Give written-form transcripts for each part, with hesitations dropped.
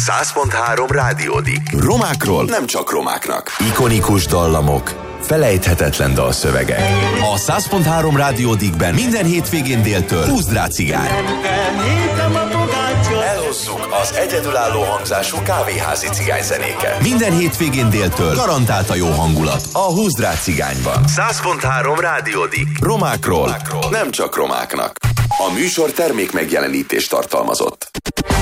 100.3 Rádiódik. Romákról nem csak romáknak. Ikonikus dallamok, felejthetetlen dalszövegek. A 100.3 Rádiódikben minden hétvégén déltől Húzd rá cigány. Elhozzuk az egyedülálló hangzású kávéházi cigányzenéket. Minden hétvégén déltől garantált a jó hangulat a Húzd rá cigányban. 100.3 Rádiódik. Romákról nem csak romáknak. A műsor termék megjelenítést tartalmazott.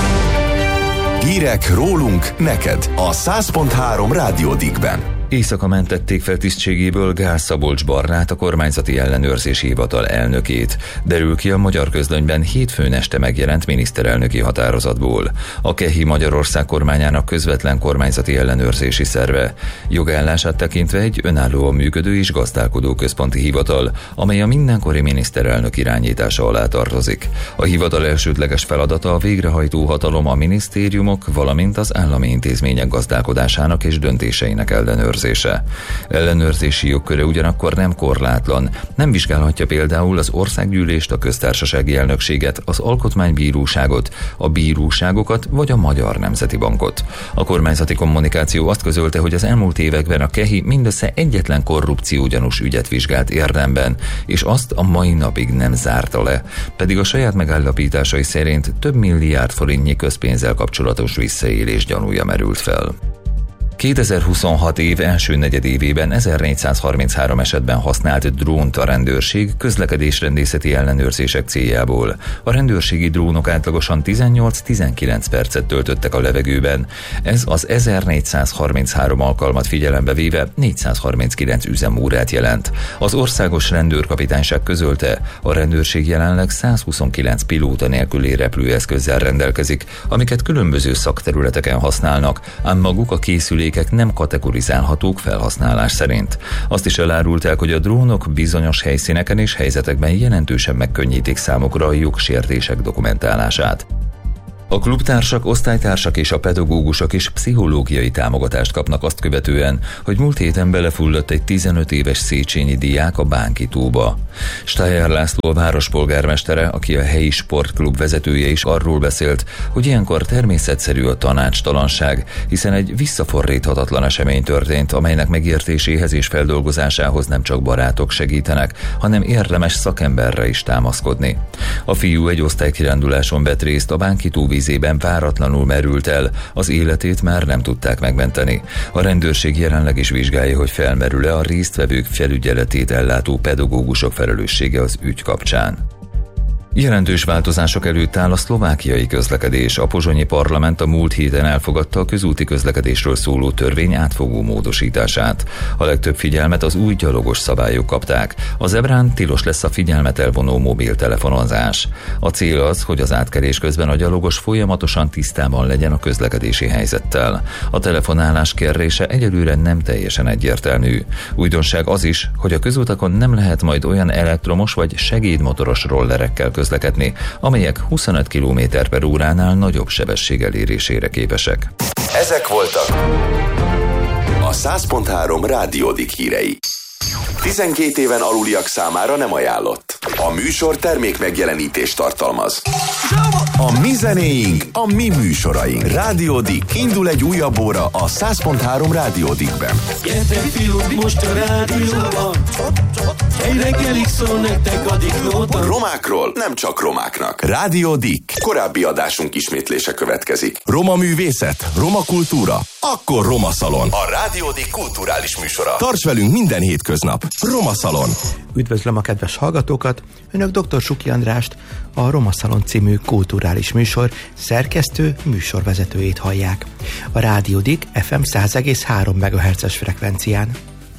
Hírek rólunk neked a 100.3 Rádiódikben. Éjszaka mentették fel tisztségéből Gál Szabolcs Barnát, a kormányzati ellenőrzési hivatal elnökét. Derül ki a Magyar Közlönyben hétfőn este megjelent miniszterelnöki határozatból. A KEHI Magyarország kormányának közvetlen kormányzati ellenőrzési szerve. Jogállását tekintve egy önállóan működő és gazdálkodó központi hivatal, amely a mindenkori miniszterelnök irányítása alá tartozik. A hivatal elsődleges feladata a végrehajtó hatalom, a minisztériumok, valamint az állami intézmények gazdálkodásának és döntéseinek ellenőrzése. Ellenőrzési jogköre ugyanakkor nem korlátlan. Nem vizsgálhatja például az országgyűlést, a köztársasági elnökséget, az alkotmánybíróságot, a bíróságokat vagy a Magyar Nemzeti Bankot. A kormányzati kommunikáció azt közölte, hogy az elmúlt években a KEHI mindössze egyetlen korrupciógyanús ügyet vizsgált érdemben, és azt a mai napig nem zárta le. Pedig a saját megállapításai szerint több milliárd forintnyi közpénzzel kapcsolatos visszaélés gyanúja merült fel. 2026 év első negyedévében 1433 esetben használt drónt a rendőrség közlekedésrendészeti ellenőrzések céljából. A rendőrségi drónok átlagosan 18-19 percet töltöttek a levegőben. Ez az 1433 alkalmat figyelembe véve 439 üzemórát jelent. Az országos rendőrkapitányság közölte, a rendőrség jelenleg 129 pilóta nélküli repülőeszközzel rendelkezik, amiket különböző szakterületeken használnak, ám maguk a készülékek nem kategorizálhatók felhasználás szerint. Azt is elárulták, hogy a drónok bizonyos helyszíneken és helyzetekben jelentősen megkönnyítik számukra a jogsértések dokumentálását. A klubtársak, osztálytársak és a pedagógusok is pszichológiai támogatást kapnak azt követően, hogy múlt héten belefulladt egy 15 éves széchenyi diák a Bánki-tóba. Steyer László a várospolgármestere, aki a helyi sportklub vezetője, is arról beszélt, hogy ilyenkor természetszerű a tanácstalanság, hiszen egy visszafordíthatatlan esemény történt, amelynek megértéséhez és feldolgozásához nem csak barátok segítenek, hanem érdemes szakemberre is támaszkodni. A fiú egy osztálykiránduláson vett részt, a Bánki-tó vízében váratlanul merült el, az életét már nem tudták megmenteni. A rendőrség jelenleg is vizsgálja, hogy felmerül-e a résztvevők felügyeletét ellátó pedagógusok felelőssége az ügy kapcsán. Jelentős változások előtt áll a szlovákiai közlekedés. A pozsonyi parlament a múlt héten elfogadta a közúti közlekedésről szóló törvény átfogó módosítását. A legtöbb figyelmet az új gyalogos szabályok kapták. A zebrán tilos lesz a figyelmet elvonó mobiltelefonozás. A cél az, hogy az átkelés közben a gyalogos folyamatosan tisztában legyen a közlekedési helyzettel. A telefonálás kérése egyelőre nem teljesen egyértelmű. Újdonság az is, hogy a közutakon nem lehet majd olyan elektromos vagy segédmotoros rollerekkel közlekedni, amelyek 25 km/óránál nagyobb sebesség elérésére képesek. Ezek voltak a 100.3 Rádiódik hírei. 12 éven aluliak számára nem ajánlott. A műsor termék megjelenítést tartalmaz. A mi zenéink, a mi műsoraink. Rádiódik. Indul egy újabb óra a 100.3 Rádiódikben. Gyertek fiúk, most a rádióban. Egy reggelig szól nektek a diklóban. Romákról nem csak romáknak. Rádiódik. Korábbi adásunk ismétlése következik. Roma művészet, roma kultúra, akkor Roma Szalon. A Rádiódik kulturális műsora. Tarts velünk minden hétköznap. Roma Szalon. Üdvözlöm a kedves hallgatókat! Önök dr. Suki Andrást, a Roma Szalon című kulturális műsor szerkesztő műsorvezetőjét hallják. A Rádiódik FM 100,3 MHz-es frekvencián.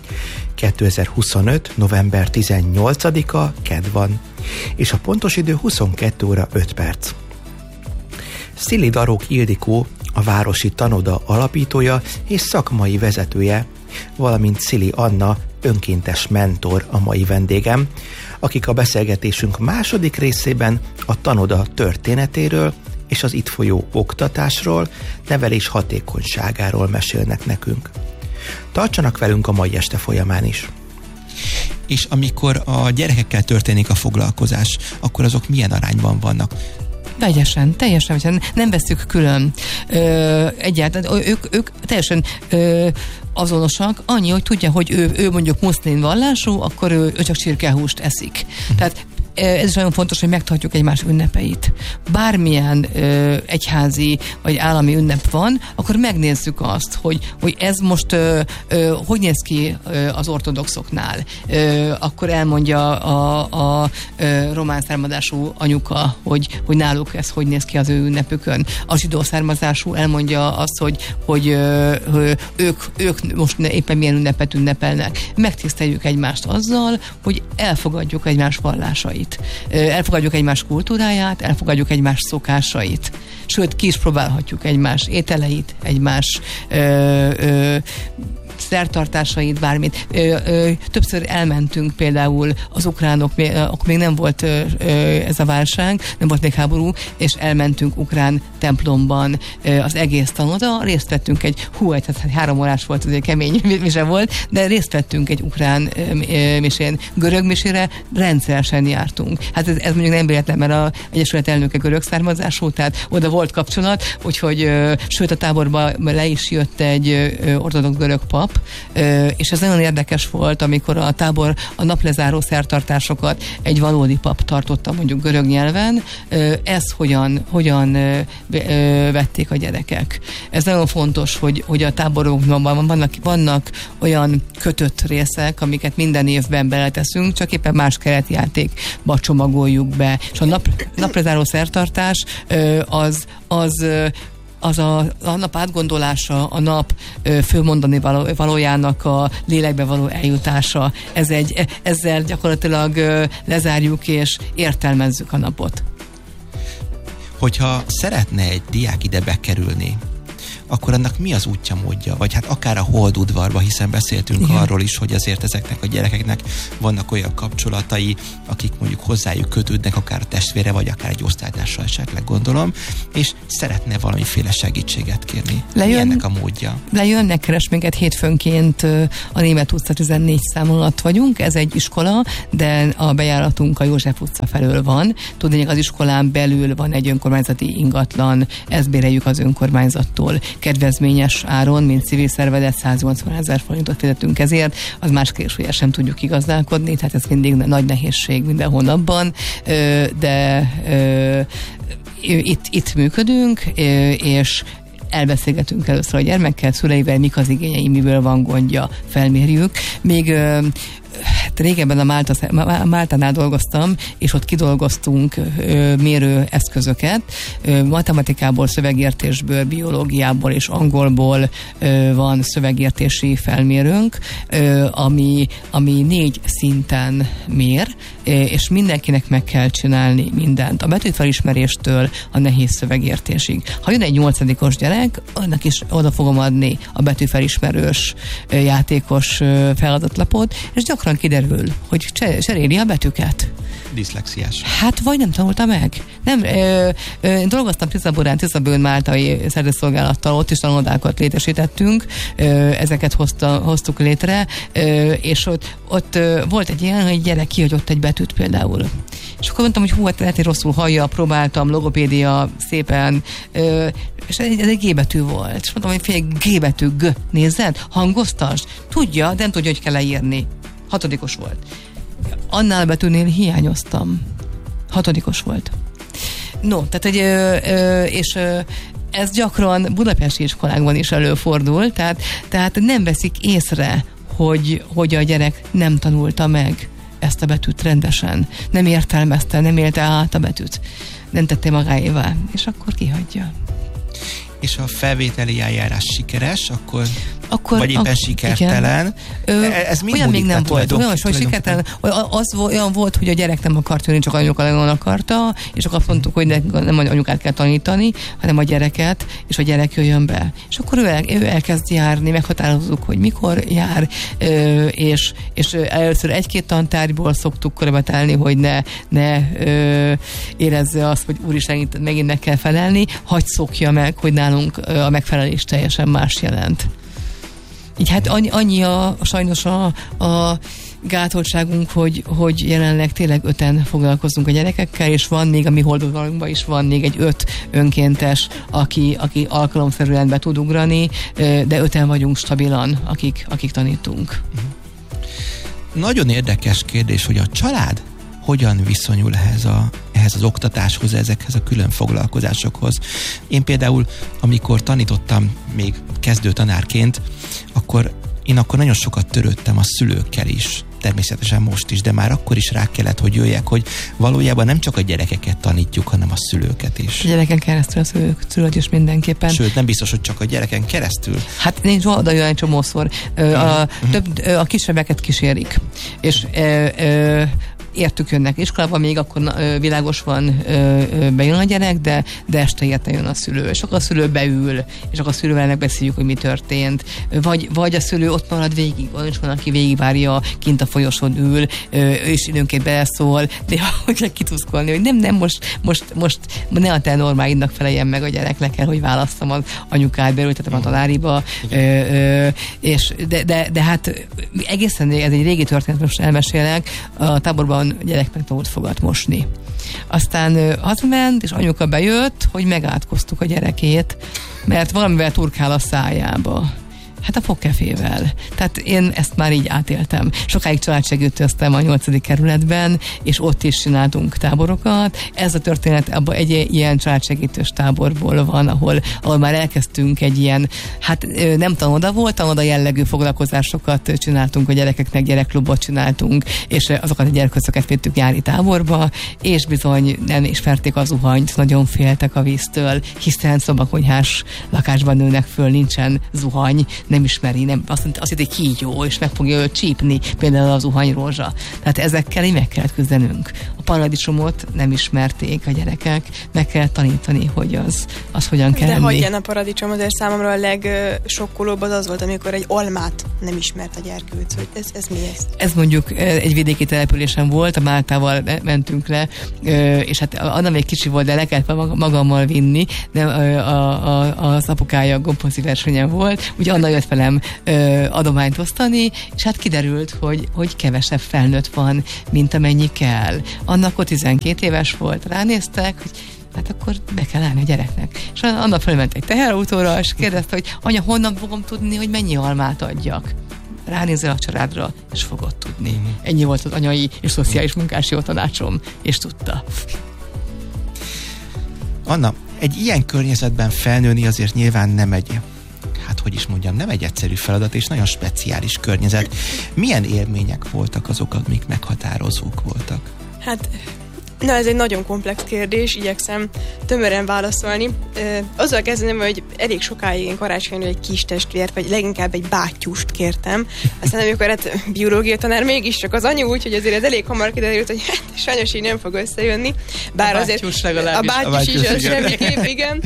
2025. november 18-a kedd van, és a pontos idő 22 óra 5 perc. Szili Darók Ildikó, a Városi Tanoda alapítója és szakmai vezetője, valamint Szili Anna, önkéntes mentor a mai vendégem, akik a beszélgetésünk második részében a tanoda történetéről és az itt folyó oktatásról, nevelés hatékonyságáról mesélnek nekünk. Tartsanak velünk a mai este folyamán is. És amikor a gyerekekkel történik a foglalkozás, akkor azok milyen arányban vannak? Vegyesen, teljesen, nem vesszük külön. Egyáltalán ők teljesen azonosak, annyi, hogy tudja, hogy ő mondjuk muszlim vallású, akkor ő csak csirkehúst eszik. Tehát ez is nagyon fontos, hogy megtartjuk egymás ünnepeit. Bármilyen egyházi vagy állami ünnep van, akkor megnézzük azt, hogy ez most hogy néz ki az ortodoxoknál. Akkor elmondja a román származású anyuka, hogy náluk ez hogy néz ki az ő ünnepükön. A zsidó származású elmondja azt, hogy ők most éppen milyen ünnepet ünnepelnek. Megtiszteljük egymást azzal, hogy elfogadjuk egymás vallásait. Elfogadjuk egymás kultúráját, elfogadjuk egymás szokásait. Sőt, ki is próbálhatjuk egymás ételeit, egymás szertartásait, bármit. Többször elmentünk például az ukránok, akkor még nem volt ez a válság, nem volt még háború, és elmentünk ukrán templomban az egész tanoda, részt vettünk egy 3 órás volt, azért kemény mise volt, de részt vettünk egy ukrán misén, görög misére, rendszeresen jártunk. Hát ez mondjuk nem véletlen, mert az Egyesület elnöke görög származású, tehát oda volt kapcsolat, úgyhogy sőt a táborba le is jött egy ortodox görög pap, és ez nagyon érdekes volt, amikor a tábor a naplezáró szertartásokat egy valódi pap tartotta mondjuk görög nyelven, ezt hogyan vették a gyerekek. Ez nagyon fontos, hogy a táborokban vannak olyan kötött részek, amiket minden évben beleteszünk, csak éppen más keretjátékba csomagoljuk be. És a naplezáró szertartás az a nap átgondolása, a nap fölmondani valójának a lélekbe való eljutása. Ezzel gyakorlatilag lezárjuk és értelmezzük a napot. Hogyha szeretne egy diák ide bekerülni, akkor annak mi az útja, módja? Vagy hát akár a Holdudvarba, hiszen beszéltünk arról is, hogy azért ezeknek a gyerekeknek vannak olyan kapcsolatai, akik mondjuk hozzájuk kötődnek, akár a testvére, vagy akár egy osztálytársal esetleg gondolom, és szeretne valamiféle segítséget kérni. Mi ennek a módja? Lejönnek, keres minket hétfőnként a Németh utca 14 szám alatt vagyunk, ez egy iskola, de a bejáratunk a József utca felől van. Tudnék, az iskolán belül van egy önkormányzati ingatlan, ezt béreljük az önkormányzattól. Kedvezményes áron, mint civil szervezet, 180 000 forintot fizetünk ezért, az más kérdés, hogy ezt sem tudjuk igazdálkodni, tehát ez mindig nagy nehézség minden hónapban, de itt működünk, és elbeszélgetünk először a gyermekkel, szüleivel, mik az igényei, miből van gondja, felmérjük. Még régebben a Máltánál dolgoztam, és ott kidolgoztunk mérőeszközöket. Matematikából, szövegértésből, biológiából és angolból van szövegértési felmérőnk, ami 4 szinten mér, és mindenkinek meg kell csinálni mindent. A betűfelismeréstől a nehéz szövegértésig. Ha jön egy 8-os gyerek, annak is oda fogom adni a betűfelismerős játékos feladatlapot, és gyakran kiderül, hogy cseréli a betűket. Diszlexiás. Hát, vagy nem tanulta meg. Nem, dolgoztam Tiszabőn máltai szerzőszolgálattal, ott is tanodákat létesítettünk, ezeket hoztuk létre, és ott volt egy ilyen, hogy egy gyerek kihagyott egy betűt például. És akkor mondtam, hogy hát lehet, hogy rosszul hallja, próbáltam, logopédia szépen, és ez egy G betű volt. És mondtam, hogy fél G betű, G, nézed, hangoztasd. Tudja, de nem tudja, hogy kell leírni. 6-os volt. Annál betűnél hiányoztam. 6-os volt. No, tehát és ez gyakran budapesti iskolákban is előfordul, tehát nem veszik észre, hogy a gyerek nem tanulta meg ezt a betűt rendesen. Nem értelmezte, nem élte át a betűt. Nem tette magáévá, és akkor kihagyja. És a felvételi eljárás sikeres, akkor vagy éppen sikertelen. Ez mind olyan még nem volt. Olyan, hogy sikertelen. Az olyan volt, hogy a gyerek nem akart jönni, csak anyuka akarta, és akkor azt mondtuk, hogy nem anyukát kell tanítani, hanem a gyereket, és a gyerek jöjjön be. És akkor ő elkezd járni, meghatározzuk, hogy mikor jár, és először 1-2 tantárgyból szoktuk követelni, hogy ne érezze azt, hogy úristen, itt megint meg kell felelni, hagy szokja meg, hogy nálunk a megfelelés teljesen más jelent. Így hát annyi sajnos gátoltságunk, hogy jelenleg tényleg 5-en foglalkozunk a gyerekekkel, és van még a mi holdudvarunkban is van még egy 5 önkéntes, aki alkalomszerűen be tud ugrani, de 5-en vagyunk stabilan, akik tanítunk. Nagyon érdekes kérdés, hogy a család hogyan viszonyul ehhez az oktatáshoz, ezekhez a külön foglalkozásokhoz. Én például, amikor tanítottam még kezdő tanárként, akkor nagyon sokat törődtem a szülőkkel is. Természetesen most is, de már akkor is rá kellett, hogy jöjjek, hogy valójában nem csak a gyerekeket tanítjuk, hanem a szülőket is. A gyereken keresztül a szülőt is mindenképpen. Sőt, nem biztos, hogy csak a gyereken keresztül. Hát nincs oda jön egy csomószor. A kisebbeket kísérik. És értük jönnek iskolába, még akkor világos van, bejön a gyerek, de este érte jön a szülő. És akkor a szülő beül, és akkor a szülővel megbeszéljük, hogy mi történt. Vagy a szülő ott marad végig, van, aki végigvárja, kint a folyosón ül, és időnként beleszól, de hogy kell kituszkolni, hogy nem, most ne a te normáidnak feleljen meg a gyerek, le kell, hogy válasszam az anyukát, beültetem a tanáriba, de hát egészen ez egy régi történet, most elmesélek, a táborban a gyerek megtanult fogat mosni. Aztán hazament, és anyuka bejött, hogy megátkoztuk a gyerekét, mert valamivel turkál a szájába. Hát a fogkefével. Tehát én ezt már így átéltem. Sokáig családsegítőztem a 8. kerületben, és ott is csináltunk táborokat. Ez a történet abban egy ilyen családsegítős táborból van, ahol már elkezdtünk egy ilyen, hát nem tanoda volt, tanoda jellegű foglalkozásokat csináltunk a gyerekeknek, gyerekklubot csináltunk, és azokat a gyerkőcöket vittük nyári táborba, és bizony nem ismerték a zuhanyt, nagyon féltek a víztől, hiszen szobakonyhás lakásban nőnek föl, nincsen zuhany, nem ismeri, azt hitt, kígyó, és meg fogja őt csípni, például az zuhanyrózsa. Tehát ezekkel így meg kellett küzdenünk. A paradicsomot nem ismerték a gyerekek, meg kell tanítani, hogy az hogyan kell De enni. hagyján a paradicsom, azért számomra a legsokkolóbb az volt, amikor egy almát nem ismert a gyerkőc, hogy ez mi ez? Ez mondjuk egy vidéki településen volt, a Máltával mentünk le, és hát annak még kicsi volt, de le kellett magammal vinni, de az apukája gombozi versenyen volt, ugye Anna jött velem adományt osztani, és hát kiderült, hogy kevesebb felnőtt van, mint amennyi kell. Annak akkor 12 éves volt, ránéztek, hogy hát akkor be kell állni a gyereknek. És Anna felment egy teherautóra, és kérdezte, hogy anya, honnan fogom tudni, hogy mennyi almát adjak? Ránézel a családra, és fogod tudni. Ennyi volt az anyai és szociális munkás jó tanácsom, és tudta. Anna, egy ilyen környezetben felnőni azért nyilván nem egy egyszerű feladat, és nagyon speciális környezet. Milyen élmények voltak azok, amik meghatározók voltak? Hát, ez egy nagyon komplex kérdés, igyekszem tömören válaszolni. Azzal kezdeném, hogy elég sokáig én karácsonyra egy kis testvért, vagy leginkább egy bátyust kértem. Aztán amikor biológia tanár mégiscsak az anyu, úgyhogy azért ez elég hamar kiderült, hogy sajnos így nem fog összejönni. Bár a azért a bátyus is, az semmiképp, igen.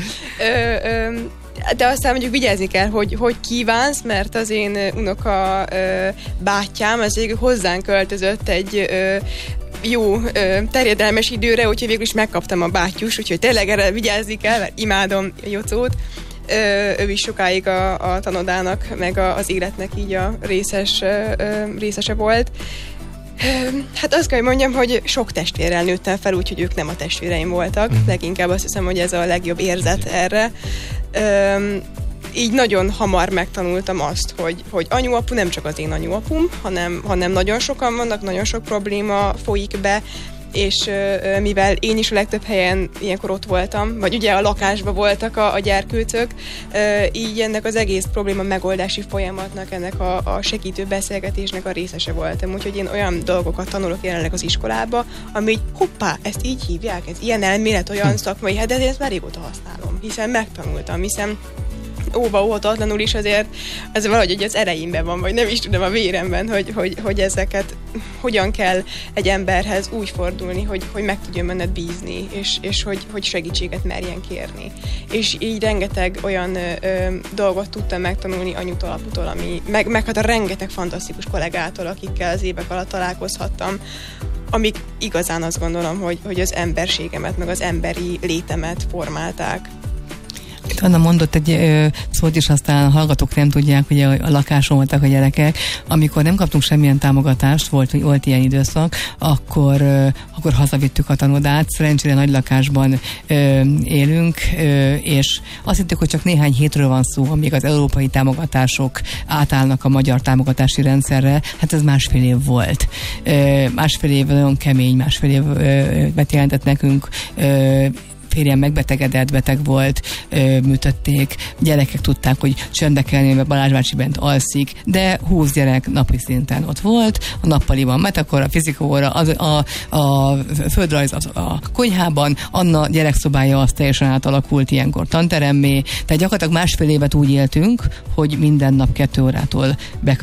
De aztán mondjuk vigyázni kell, hogy kívánsz, mert az én unoka bátyám, az végül hozzánk költözött egy jó terjedelmes időre, úgyhogy végül is megkaptam a bátyus, úgyhogy tényleg erre vigyázni kell, mert imádom Jocót. Ő is sokáig a tanodának, meg az életnek így a részese volt. Hát azt kell, hogy mondjam, hogy sok testvérrel nőttem fel, úgyhogy ők nem a testvéreim voltak. Leginkább azt hiszem, hogy ez a legjobb érzet erre. Így nagyon hamar megtanultam azt, hogy anyu-apu nem csak az én anyu-apum, hanem nagyon sokan vannak, nagyon sok probléma folyik be, és mivel én is a legtöbb helyen ilyenkor ott voltam, vagy ugye a lakásban voltak a gyerkőcök, így ennek az egész probléma megoldási folyamatnak, ennek a segítő beszélgetésnek a részese voltam. Úgyhogy én olyan dolgokat tanulok jelenleg az iskolába, ami hoppá, ezt így hívják, ez ilyen elmélet, olyan szakmai, hát de én ezt már régóta használom, hiszen megtanultam, hiszen óvatatlanul is azért ez valahogy az ereimben van, vagy nem is tudom, a véremben, hogy ezeket hogyan kell egy emberhez úgy fordulni, hogy meg tudjon benned bízni, és hogy segítséget merjen kérni. És így rengeteg olyan dolgot tudtam megtanulni anyutól, aputól, ami meg hát a rengeteg fantasztikus kollégától, akikkel az évek alatt találkozhattam, amik igazán azt gondolom, hogy az emberségemet, meg az emberi létemet formálták. Itt Anna mondott egy szót is, aztán a hallgatók nem tudják, hogy a lakáson voltak a gyerekek. Amikor nem kaptunk semmilyen támogatást, volt ilyen időszak, akkor hazavittük a tanodát. Szerencsére nagy lakásban élünk, és azt hittük, hogy csak néhány hétről van szó, amíg az európai támogatások átállnak a magyar támogatási rendszerre. Hát ez másfél év volt. Másfél év nagyon kemény, másfél évet jelentett nekünk. Férjem megbetegedett, beteg volt, műtötték, gyerekek tudták, hogy csöndbe kell lenni, mert Balázs bácsi bent alszik, de 20 gyerek napi szinten ott volt, a nappaliban metakora, a fizikóra, a földrajz a konyhában, Anna gyerekszobája az teljesen átalakult ilyenkor tanteremmé, tehát gyakorlatilag másfél évet úgy éltünk, hogy minden nap 2 órától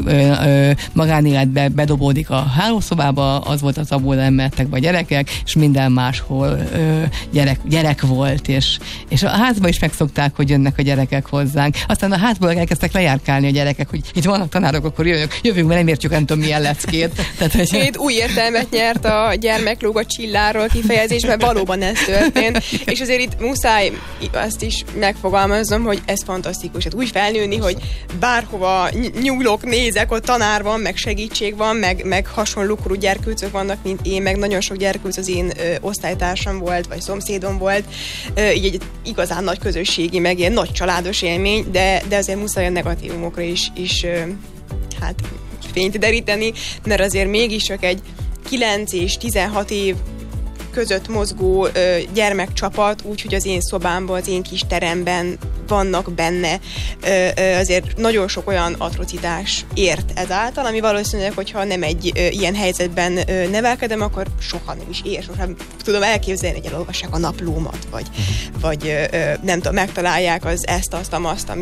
magánéletbe bedobódik a hálószobába, az volt az, ahol nem mehettek be a gyerekek, és minden máshol gyerek volt, és a házba is megszokták, hogy jönnek a gyerekek hozzánk. Aztán a házból elkezdtek lejárkálni a gyerekek, hogy itt vannak tanárok, akkor jövünk, mert nem értjük, nem tudom milyen leckét. Tehát, új értelmet nyert a gyermeklóg a csilláról kifejezés, mert valóban ez történt. És azért itt muszáj azt is megfogalmaznom, hogy ez fantasztikus. Hát úgy felnőni, hogy bárhova nyúlok, nézek, ott tanár van, meg segítség van, meg hasonló korú gyerkőcök vannak, mint én, meg nagyon sok gyerkőc az én osztálytársam volt, vagy szomszédom volt. Így egy igazán nagy közösségi, meg ilyen nagy családos élmény, de azért muszáj a negatívumokra is hát fényt deríteni, mert azért mégis csak egy 9 és 16 év között mozgó gyermekcsapat, úgyhogy az én szobámban, az én kis teremben vannak benne azért nagyon sok olyan atrocitás ért ezáltal, ami valószínűleg, hogyha nem egy ilyen helyzetben nevelkedem, akkor soha nem is ér, soha tudom elképzelni, hogy elolvassák a naplómat, vagy nem tudom, megtalálják az ezt, azt,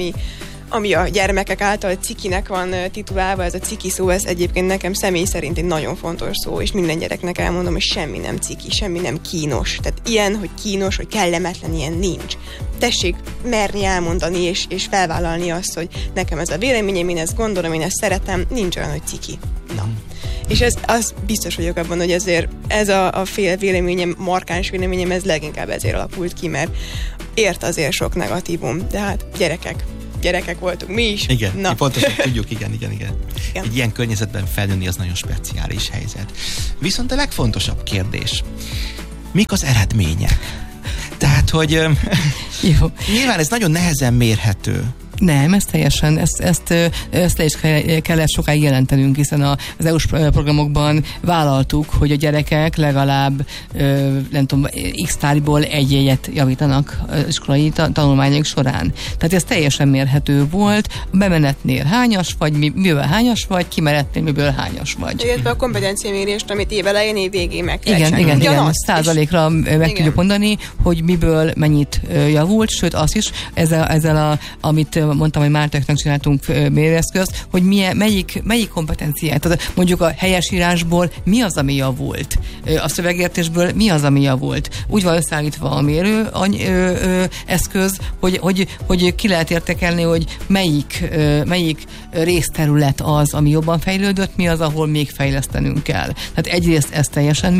ami a gyermekek által cikinek van titulálva. Ez a ciki szó, ez egyébként nekem személy szerint egy nagyon fontos szó, és minden gyereknek elmondom, hogy semmi nem ciki, semmi nem kínos. Tehát ilyen, hogy kínos, hogy kellemetlen, ilyen nincs. Tessék merni elmondani, és felvállalni azt, hogy nekem ez a véleményem, én ezt gondolom, én ezt szeretem, nincs olyan, hogy ciki. Na. És az biztos vagyok abban, hogy ezért ez a fél véleményem, markáns véleményem, ez leginkább ezért alakult ki, mert ért azért sok negatívum, de hát gyerekek voltunk mi is. Igen, mi pontosan tudjuk, igen. Egy ilyen környezetben felnőni az nagyon speciális helyzet. Viszont a legfontosabb kérdés, mik az eredmények? Tehát, hogy jó. Nyilván ez nagyon nehezen mérhető. Nem, ez teljesen, ezt le is kellett sokáig jelentenünk, hiszen az EU-s programokban vállaltuk, hogy a gyerekek legalább, nem tudom, x tárgyból egy jegyet javítanak iskolai tanulmányaik során. Tehát ez teljesen mérhető volt. A bemenetnél hányas vagy, miből hányas vagy, kimenetnél miből hányas vagy. Illetve a kompetenciamérést, amit évelején, évvégén meg kell Igen, 100%-ra meg tudjuk mondani, hogy miből mennyit javult, sőt azt is, ezzel amit mondtam, hogy Márteknek csináltunk mérőeszközt, hogy melyik kompetenciát, tehát mondjuk a helyesírásból mi az, ami javult, a szövegértésből mi az, ami javult. Úgy van összeállítva a mérő eszköz, hogy ki lehet értékelni, hogy melyik részterület az, ami jobban fejlődött, mi az, ahol még fejlesztenünk kell. Tehát egyrészt ez teljesen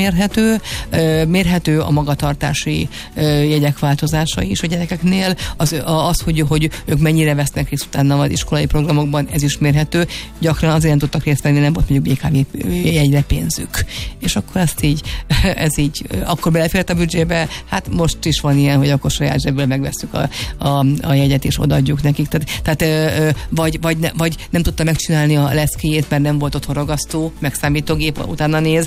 mérhető a magatartási jegyek változása is a gyerekeknél, az hogy ők mennyire vesznek részt utána az iskolai programokban, ez is mérhető. Gyakran azért nem tudtak részt venni, nem volt mondjuk BKV jegyre pénzük. És akkor ez így akkor belefért a büdzsébe, hát most is van ilyen, hogy akkor saját zsebből megvesszük a jegyet és odaadjuk nekik. Tehát vagy nem tudta megcsinálni a leszkéjét, mert nem volt otthon ragasztó, meg számítógép, utána néz,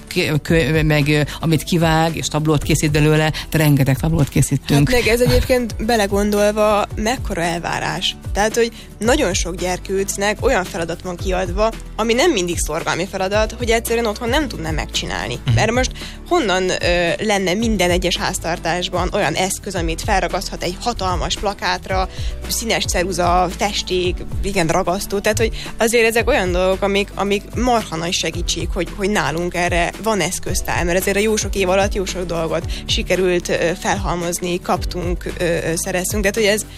meg amit kivág, és tablót készít belőle, de rengeteg tablót készítünk. Hát meg ez egyébként belegondolva mekkora elvárás. Tehát, hogy nagyon sok gyerkőcnek olyan feladat van kiadva, ami nem mindig szorgalmi feladat, hogy egyszerűen otthon nem tudná megcsinálni. Mert most honnan lenne minden egyes háztartásban olyan eszköz, amit felragaszthat egy hatalmas plakátra, színes ceruza, festék, igen, ragasztó. Tehát, hogy azért ezek olyan dolgok, amik marha nagy segítség, hogy nálunk erre van eszköztár, mert azért a jó sok év alatt jó sok dolgot sikerült felhalmozni, kaptunk, szereztünk. Tehát, hogy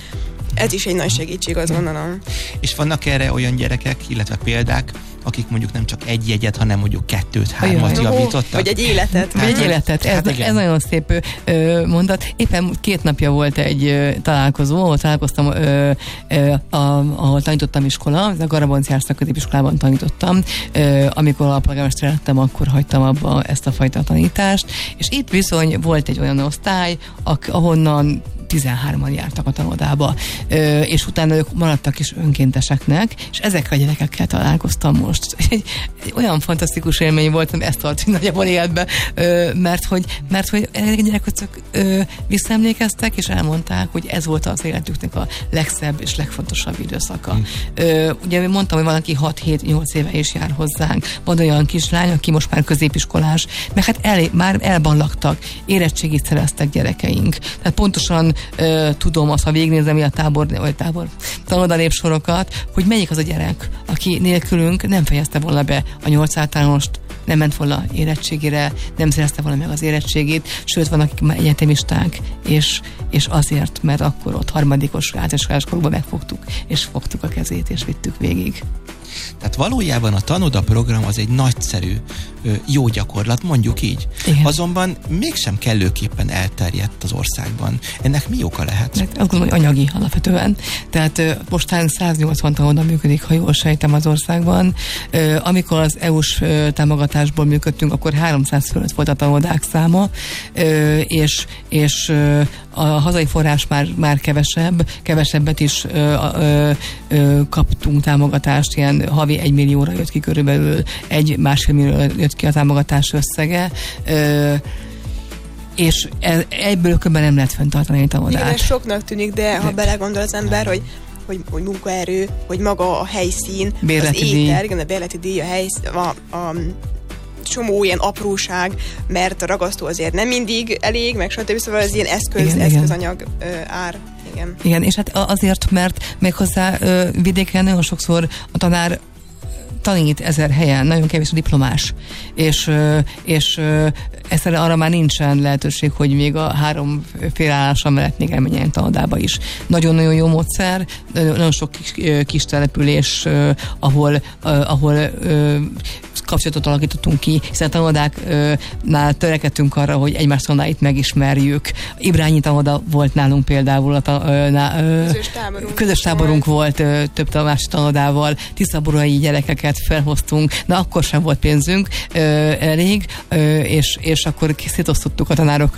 ez is egy nagy segítség, azt gondolom. És vannak erre olyan gyerekek, illetve példák, akik mondjuk nem csak egy jegyet, hanem mondjuk 2-3 javítottak? Vagy egy életet. Vagy egy életet. Ez nagyon szép mondat. Éppen 2 napja volt egy találkozó, ahol találkoztam, ahol tanítottam iskola, a Garabonciás középiskolában tanítottam. Amikor alpolgármester lettem, akkor hagytam abba ezt a fajta tanítást, és itt bizony volt egy olyan osztály, ahonnan 13-an jártak a tanodába, és utána ők maradtak is önkénteseknek, és ezekkel a gyerekekkel találkoztam most. Egy olyan fantasztikus élmény volt, hogy ezt tart nagyjából életbe, mert hogy egy gyerekek csak visszaemlékeztek, és elmondták, hogy ez volt az életüknek a legszebb és legfontosabb időszaka. Ugye mondtam, hogy valaki 6-7-8 éve is jár hozzánk. Van olyan kislány, aki most már középiskolás, mert hát már elballagtak, érettségit szereztek gyerekeink. Tehát pontosan tudom azt, ha végignézem a tanoda népsorokat, hogy melyik az a gyerek, aki nélkülünk nem fejezte volna be a 8 általánost, nem ment volna érettségére, nem szerezte volna meg az érettségét, sőt vannak egyetemisták, és azért, mert akkor ott harmadikos általános korukban megfogtuk, és fogtuk a kezét, és vittük végig. Tehát valójában a tanoda program az egy nagyszerű, jó gyakorlat, mondjuk így. Igen. Azonban mégsem kellőképpen elterjedt az országban. Ennek mi oka lehet? Azt gondolom, hogy anyagi alapvetően. Tehát mostán 180 tanoda működik, ha jól sejtem, az országban. Amikor az EU-s támogatásból működtünk, akkor 300 fölött volt a tanodák száma, és a hazai forrás már kevesebbet is kaptunk támogatást, ilyen havi 1 millióra jött ki körülbelül, 1-1,5 millióra jött ki a támogatás összege, és egyből köbben nem lehet fenntartani a tanodát. Igen, ez soknak tűnik, de ha belegondol az ember, hogy munkaerő, hogy maga a helyszín, bérleti az díj. étel, igen, a bérleti díj, a helyszín, a csomó ilyen apróság, mert a ragasztó azért nem mindig elég, meg stb. Szóval az ilyen eszközanyag ár. Igen, és hát azért, mert méghozzá vidéken nagyon sokszor a tanár tanít 1000 helyen, nagyon kevés a diplomás, és egyszerűen arra már nincsen lehetőség, hogy még a 3 félállása mellett még elmenjen tanodába is. Nagyon-nagyon jó módszer, nagyon sok kis település, ahol kapcsolatot alakítottunk ki, hiszen a tanodáknál törekedtünk arra, hogy egymás tanodáit megismerjük. Ibrányi tanoda volt nálunk például, közös táborunk volt több másik tanodával, tiszaborai gyerekeket felhoztunk, de akkor sem volt pénzünk elég, és akkor szétosztottuk a tanárokat